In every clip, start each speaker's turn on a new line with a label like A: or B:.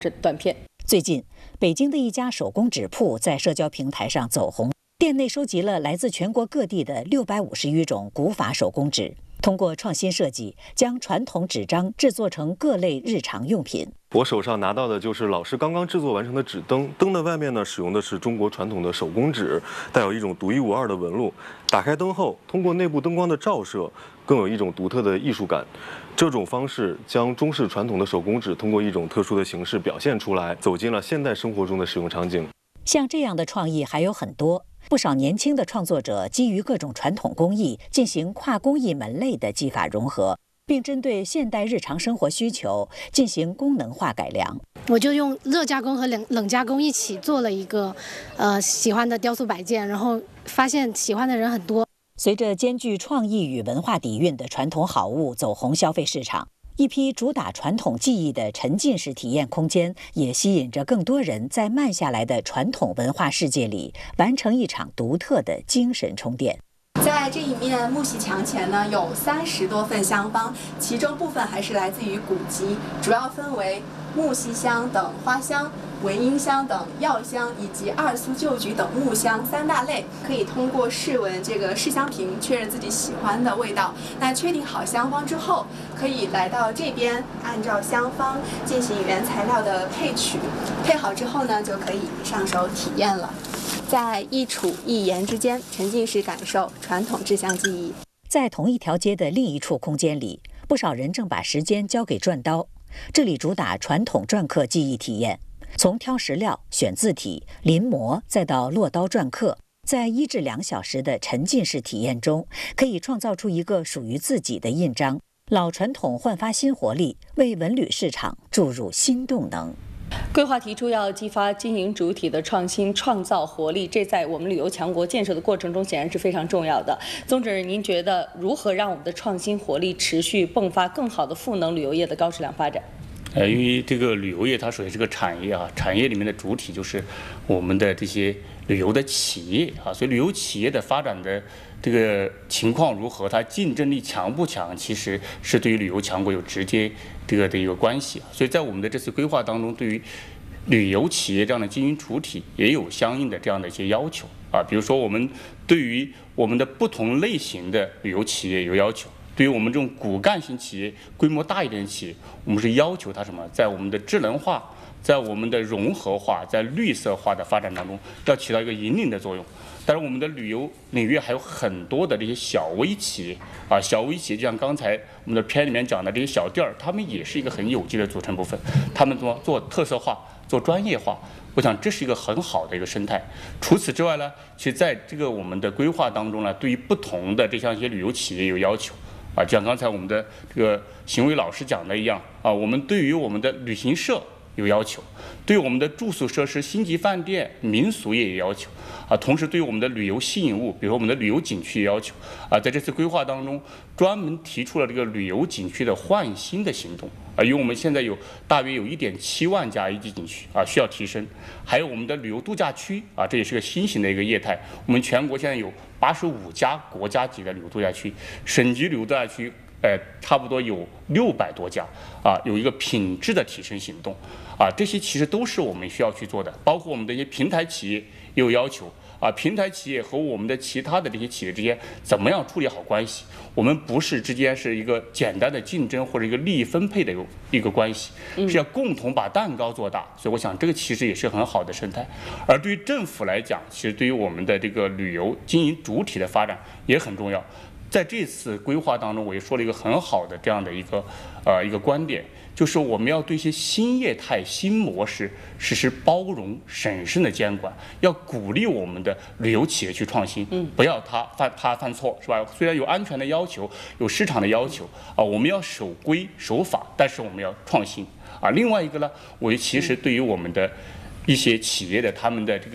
A: 这短片。
B: 最近，北京的一家手工纸铺在社交平台上走红，店内收集了来自全国各地的650余种古法手工纸，通过创新设计，将传统纸张制作成各类日常用品。
C: 我手上拿到的就是老师刚刚制作完成的纸灯，灯的外面呢使用的是中国传统的手工纸，带有一种独一无二的纹路。打开灯后，通过内部灯光的照射，更有一种独特的艺术感。这种方式将中式传统的手工纸通过一种特殊的形式表现出来，走进了现代生活中的使用场景。
B: 像这样的创意还有很多，不少年轻的创作者基于各种传统工艺进行跨工艺门类的技法融合，并针对现代日常生活需求进行功能化改良。
D: 我就用热加工和冷加工一起做了一个喜欢的雕塑摆件，然后发现喜欢的人很多。
B: 随着兼具创意与文化底蕴的传统好物走红消费市场，一批主打传统技艺的沉浸式体验空间也吸引着更多人在慢下来的传统文化世界里完成一场独特的精神充电。
E: 在这一面木隙墙前呢，有30多份香方，其中部分还是来自于古籍，主要分为木樨香等花香、文英香等药香，以及二苏旧菊等木香3大类。可以通过试闻这个试香瓶确认自己喜欢的味道。那确定好香方之后，可以来到这边，按照香方进行原材料的配取。配好之后呢，就可以上手体验了。在一杵一研之间，沉浸式感受传统制香技艺。
B: 在同一条街的另一处空间里，不少人正把时间交给篆刀。这里主打传统篆刻技艺体验，从挑石料、选字体、临摹，再到落刀篆刻，在1至2小时的沉浸式体验中，可以创造出一个属于自己的印章。老传统焕发新活力，为文旅市场注入新动能。
A: 规划提出要激发经营主体的创新创造活力，这在我们旅游强国建设的过程中显然是非常重要的。宗主任，您觉得如何让我们的创新活力持续迸发，更好的赋能旅游业的高质量发展？
F: 因为这个旅游业它首先是个产业啊，产业里面的主体就是我们的这些旅游的企业啊，所以旅游企业的发展的这个情况如何，它竞争力强不强，其实是对于旅游强国有直接的一个关系啊。所以在我们的这次规划当中，对于旅游企业这样的经营主体也有相应的这样的一些要求啊，比如说我们对于我们的不同类型的旅游企业有要求。对于我们这种骨干型企业、规模大一点的企业，我们是要求它什么？在我们的智能化、在我们的融合化、在绿色化的发展当中，要起到一个引领的作用。但是我们的旅游领域还有很多的这些小微企业啊，小微企业就像刚才我们的片里面讲的这些小店儿，他们也是一个很有机的组成部分。他们做特色化、做专业化，我想这是一个很好的一个生态。除此之外呢，其实在这个我们的规划当中呢，对于不同的这样一些旅游企业有要求。啊，就像刚才我们的这个邢伟老师讲的一样啊，我们对于我们的旅行社有要求，对我们的住宿设施、星级饭店、民俗业有要求啊，同时对于我们的旅游吸引物，比如我们的旅游景区有要求啊，在这次规划当中，专门提出了这个旅游景区的换新的行动啊，因为我们现在大约有1.7万家一级景区啊，需要提升，还有我们的旅游度假区啊，这也是个新型的一个业态，我们全国现在有85家国家级的旅游度假区，省级旅游度假区，差不多有600多家啊，有一个品质的提升行动啊，这些其实都是我们需要去做的，包括我们的一些平台企业也有要求啊，平台企业和我们的其他的这些企业之间怎么样处理好关系？我们不是之间是一个简单的竞争或者一个利益分配的一个关系，是要共同把蛋糕做大。所以我想这个其实也是很好的生态。而对于政府来讲，其实对于我们的这个旅游经营主体的发展也很重要。在这次规划当中，我也说了一个很好的这样的一个观点，就是我们要对一些新业态、新模式实施包容、审慎的监管，要鼓励我们的旅游企业去创新，不要他犯错，是吧？虽然有安全的要求，有市场的要求啊，我们要守规守法，但是我们要创新啊。另外一个呢，我其实对于我们的一些企业的他们的这个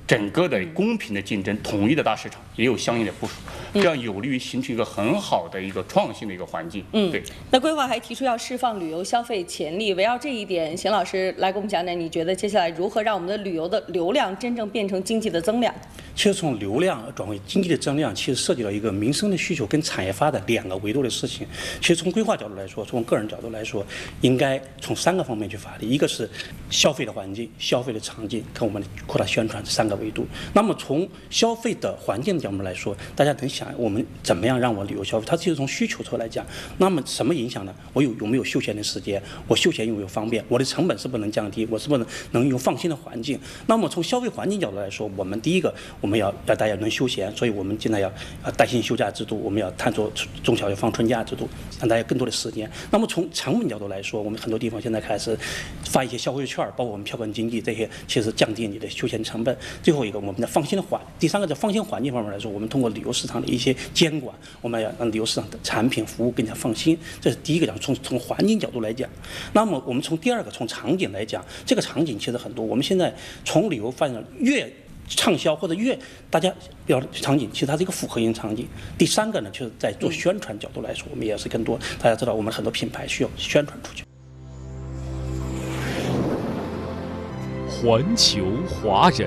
F: 整个的公平的竞争、统一的大市场也有相应的部署，这样有利于形成一个很好的一个创新的一个环境。对。
A: 那规划还提出要释放旅游消费潜力，围绕这一点，邢老师来给我们讲讲，你觉得接下来如何让我们的旅游的流量真正变成经济的增量？
G: 其实从流量转为经济的增量，其实涉及到一个民生的需求跟产业发展2个维度的事情。其实从规划角度来说，从个人角度来说，应该从3个方面去发力，一个是消费的环境、消费的场景，跟我们扩大宣传这3个维度。那么从消费的环境的角度来说，大家能想我们怎么样让我旅游消费？它其实从需求侧来讲，那么什么影响呢？我有没有休闲的时间？我休闲有没有方便？我的成本是不是能降低？我是不是能有放心的环境？那么从消费环境角度来说，我们第一个我们要大家能休闲，所以我们现在要带薪休假制度，我们要探索中小学放春假制度，让大家更多的时间。那么从成本角度来说，我们很多地方现在开始发一些消费券，包括我们票根经济这些，其实降低你的休闲成本。最后一个，我们的放心的第3个在放心环境方面来说，我们通过旅游市场的一些监管，我们要让旅游市场的产品服务更加放心。这是第一个讲，从环境角度来讲。那么我们从第2个从场景来讲，这个场景其实很多。我们现在从旅游发展越畅销或者越大家比较场景，其实它是一个复合型场景。第3个呢，就是在做宣传角度来说，我们也是更多。大家知道，我们很多品牌需要宣传出去。
H: 环球华人。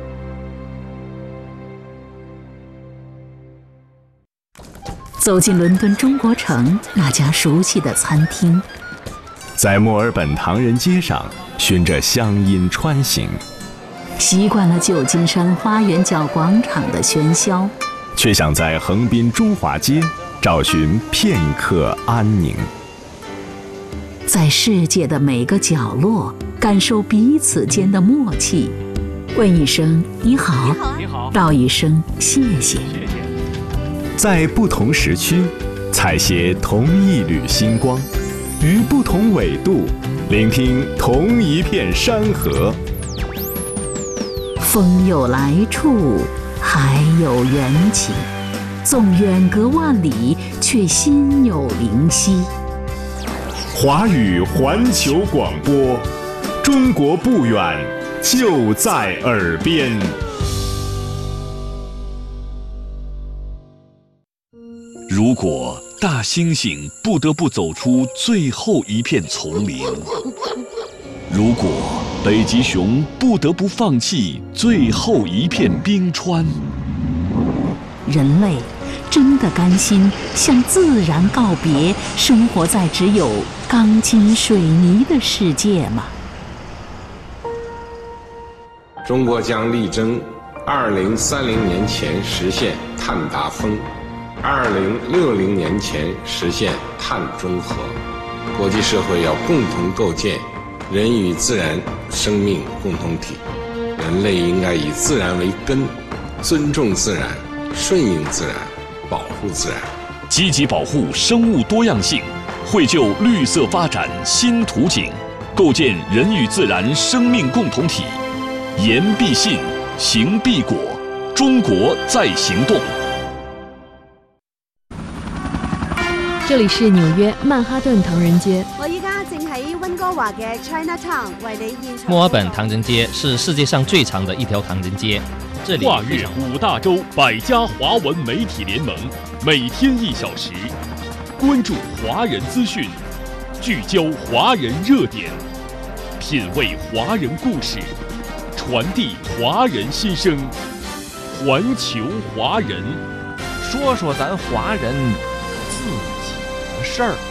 I: 走进伦敦中国城那家熟悉的餐厅，
H: 在墨尔本唐人街上循着乡音穿行，
I: 习惯了旧金山花园角广场的喧嚣，
H: 却想在横滨中华街找寻片刻安宁。
I: 在世界的每个角落感受彼此间的默契，问一声你好，
H: 你好，
I: 道一声谢谢。
H: 在不同时区采撷同一缕星光，于不同纬度聆听同一片山河。
I: 风有来处，海有缘起，纵远隔万里，却心有灵犀。
H: 华语环球广播，中国不远，就在耳边。如果大猩猩不得不走出最后一片丛林，如果北极熊不得不放弃最后一片冰川，
I: 人类真的甘心向自然告别，生活在只有钢筋水泥的世界吗？
J: 中国将力争2030年前实现碳达峰，2060年前实现碳中和。国际社会要共同构建人与自然生命共同体，人类应该以自然为根，尊重自然，顺应自然，保护自然，
H: 积极保护生物多样性，绘就绿色发展新图景，构建人与自然生命共同体。言必信，行必果，中国在行动。
K: 这里是纽约曼哈顿唐人街。
L: 我依家正喺温哥華嘅 Chinatown 為你現場。
M: 墨爾本唐人街是世界上最长的一条唐人街，这里
H: 跨越5大洲100家华文媒体联盟，每天1小时，关注华人资讯，聚焦华人热点，品味华人故事，传递华人心声，环球华人，
M: 说说咱华人自己的事儿。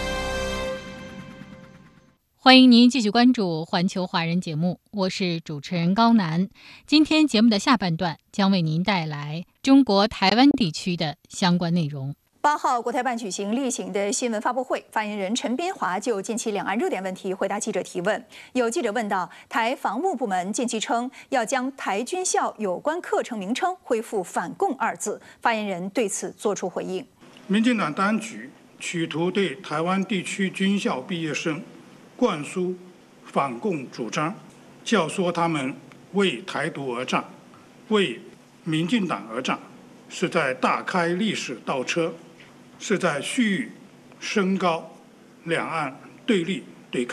N: 欢迎您继续关注环球华人节目，我是主持人高楠。今天节目的下半段将为您带来中国台湾地区的相关内容。
O: 8号，国台办举行例行的新闻发布会，发言人陈边华就近期两岸热点问题回答记者提问。有记者问到，台防务部门近期称要将台军校有关课程名称恢复反共2字，发言人对此作出回应。
P: 民进党当局企图对台湾地区军校毕业生灌输反共主张，教唆他们为台独而战，为民进党而战，是在大开历史倒车，是在蓄意升高两岸对立对抗。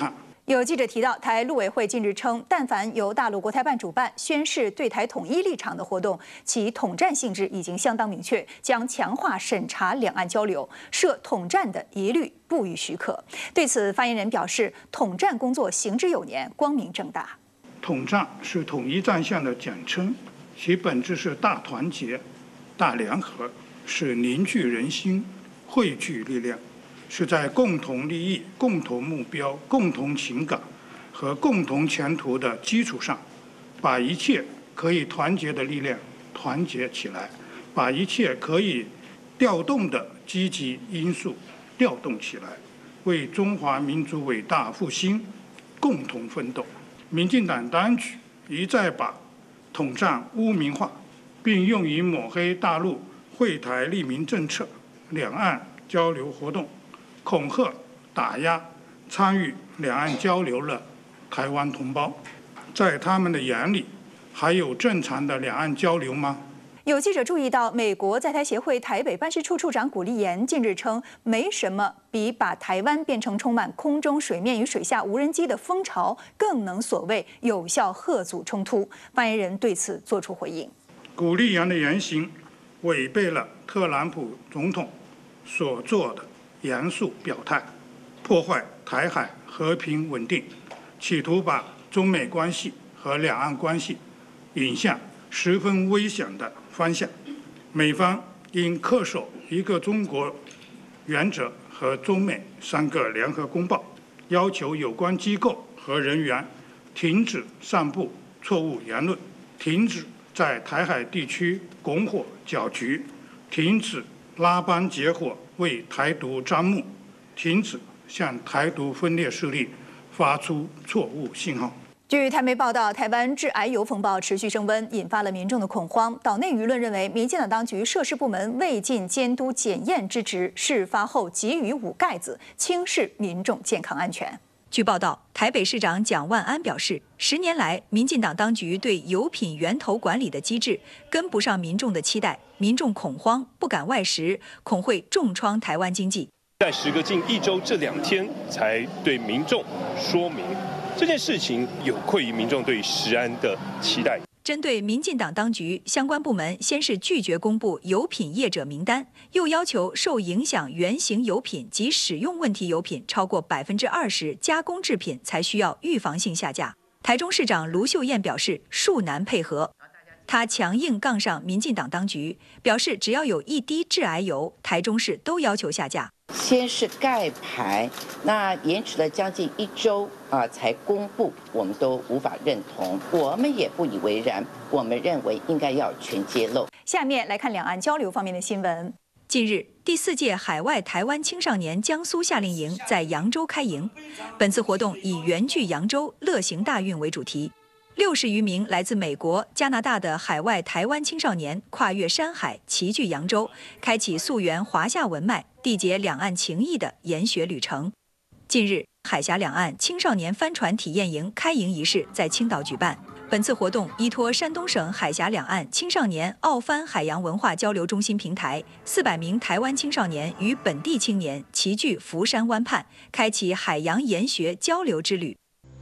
O: 有记者提到，台陆委会近日称，但凡由大陆国台办主办宣示对台统一立场的活动，其统战性质已经相当明确，将强化审查两岸交流，涉统战的一律不予许可。对此，发言人表示，统战工作行之有年，光明正大。
P: 统战是统一战线的简称，其本质是大团结、大联合，是凝聚人心、汇聚力量。是在共同利益、共同目标、共同情感和共同前途的基础上，把一切可以团结的力量团结起来，把一切可以调动的积极因素调动起来，为中华民族伟大复兴共同奋斗。民进党当局一再把统战污名化，并用于抹黑大陆惠台利民政策、两岸交流活动，恐吓、打压参与两岸交流的台湾同胞，在他们的眼里，还有正常的两岸交流吗？
O: 有记者注意到，美国在台协会台北办事处处长古立言近日称，没什么比把台湾变成充满空中、水面与水下无人机的风潮，更能所谓有效嚇阻冲突。发言人对此作出回应。
P: 古立言的言行违背了特朗普总统所做的严肃表态，破坏台海和平稳定，企图把中美关系和两岸关系引向十分危险的方向。美方应恪守一个中国原则和中美3个联合公报，要求有关机构和人员停止散布错误言论，停止在台海地区拱火搅局，停止拉帮结伙为台独张目，停止向台独分裂势力发出错误信号。
O: 据台媒报道，台湾致癌油风暴持续升温，引发了民众的恐慌。岛内舆论认为，民进党当局涉事部门未尽监督检验之职，事发后急于捂盖子，轻视民众健康安全。据报道，台北市长蒋万安表示，10年来，民进党当局对油品源头管理的机制跟不上民众的期待，民众恐慌，不敢外食，恐会重创台湾经济。
Q: 在时隔近1周这2天，才对民众说明这件事情有愧于民众对食安的期待。
O: 针对民进党当局，相关部门先是拒绝公布油品业者名单，又要求受影响原型油品及使用问题油品超过20%加工制品才需要预防性下架。台中市长卢秀燕表示，恕难配合。他强硬杠上民进党当局，表示只要有1滴致癌油，台中市都要求下架。
R: 先是盖牌，那延迟了将近1周才公布，我们都无法认同，我们也不以为然，我们认为应该要全揭露。
O: 下面来看两岸交流方面的新闻。近日，第4届海外台湾青少年江苏夏令营在扬州开营，本次活动以圆聚扬州，乐行大运为主题。60余名来自美国、加拿大的海外台湾青少年跨越山海，齐聚扬州，开启溯源华夏文脉、缔结两岸情谊的研学旅程。近日，海峡两岸青少年帆船体验营开营仪式在青岛举办。本次活动依托山东省海峡两岸青少年澳帆海洋文化交流中心平台，400名台湾青少年与本地青年齐聚福山湾畔，开启海洋研学交流之旅。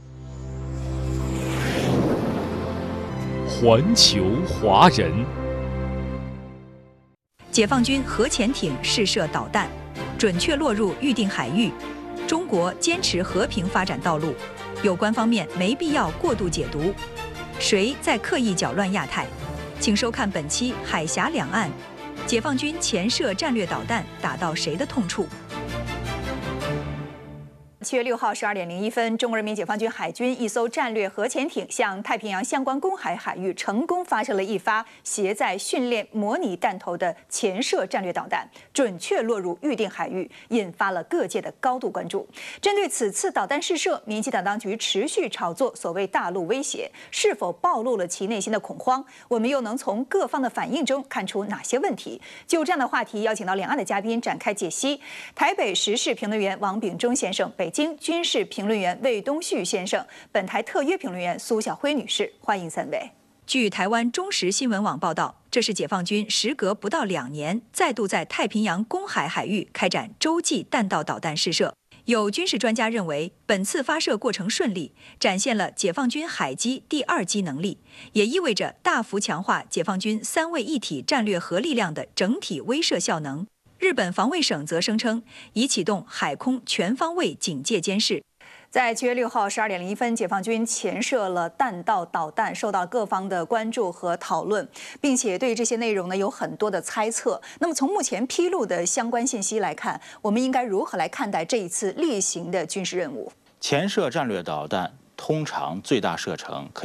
H: 环球华人，
O: 解放军核潜艇试射导弹，准确落入预定海域。中国坚持和平发展道路，有关方面没必要过度解读。谁在刻意搅乱亚太？请收看本期《海峡两岸》，解放军潜射战略导弹打到谁的痛处？7月6号12点01分，中国人民解放军海军一艘战略核潜艇向太平洋相关公海海域成功发射了一发携载训练模拟弹头的潜射战略导弹，准确落入预定海域，引发了各界的高度关注。针对此次导弹试射，民进党当局持续炒作所谓大陆威胁，是否暴露了其内心的恐慌？我们又能从各方的反应中看出哪些问题？就这样的话题，邀请到两岸的嘉宾展开解析。台北时事评论员王炳忠先生，北京军事评论员魏东旭先生，本台特约评论员苏晓辉女士，欢迎3位。据台湾中时新闻网报道，这是解放军时隔不到2年，再度在太平洋公海海域开展洲际弹道导弹试射， 有军事专家认为，本次发射过程顺利，展现了解放军海基第2机能力，也意味着大幅强化解放军3位一体战略核力量的整体威慑效能。日本防卫省则声称，已启动海空全方位警戒监视。在7月6号12点01分，解放军潜射了弹道导弹，受到各方的关注和讨论，并且对于这些内容呢有很多的猜测。那么从目前披露的相关信息来看，我们应该如何来看待这一次例行的军事任务？
S: 潜射战略导弹通常最大射程可